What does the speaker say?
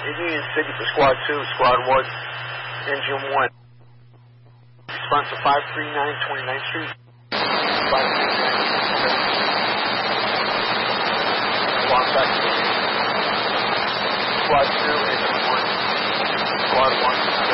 Union City for Squad 2, Squad 1, Engine 1. Response to 539 29th Street. 539. Walk back to Squad 2, Engine 1. Squad 1.